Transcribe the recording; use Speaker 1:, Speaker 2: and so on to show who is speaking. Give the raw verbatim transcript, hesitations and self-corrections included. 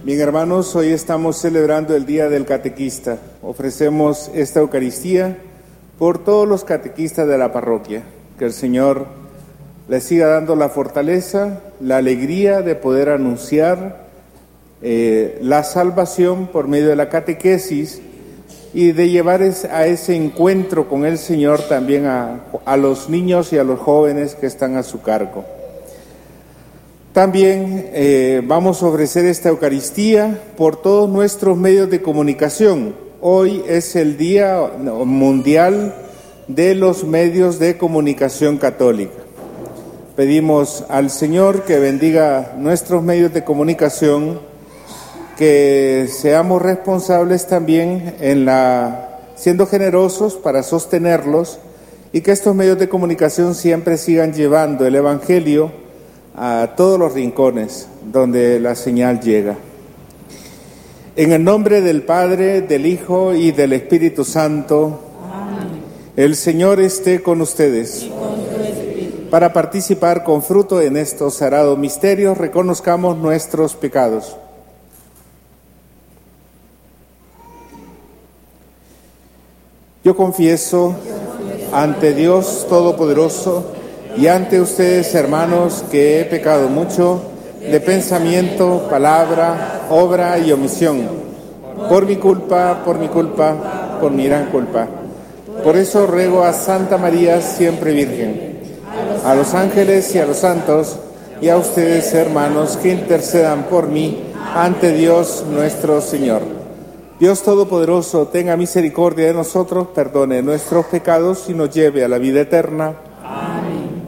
Speaker 1: Bien, hermanos, hoy estamos celebrando el Día del Catequista. Ofrecemos esta Eucaristía por todos los catequistas de la parroquia. Que el Señor les siga dando la fortaleza, la alegría de poder anunciar eh, la salvación por medio de la catequesis y de llevar a ese encuentro con el Señor también a, a los niños y a los jóvenes que están a su cargo. También eh, vamos a ofrecer esta Eucaristía por todos nuestros medios de comunicación. Hoy es el Día Mundial de los Medios de Comunicación Católica. Pedimos al Señor que bendiga nuestros medios de comunicación, que seamos responsables también en la siendo generosos para sostenerlos y que estos medios de comunicación siempre sigan llevando el Evangelio a todos los rincones donde la señal llega. En el nombre del Padre, del Hijo y del Espíritu Santo. Amén. El Señor esté con ustedes. Y con tu espíritu. Para participar con fruto en estos sagrados misterios, reconozcamos nuestros pecados. Yo confieso ante Dios Todopoderoso y ante ustedes, hermanos, que he pecado mucho de pensamiento, palabra, obra y omisión, por mi culpa, por mi culpa, por mi gran culpa. Por eso ruego a Santa María, siempre Virgen, a los ángeles y a los santos, y a ustedes, hermanos, que intercedan por mí ante Dios nuestro Señor. Dios Todopoderoso, tenga misericordia de nosotros, perdone nuestros pecados y nos lleve a la vida eterna.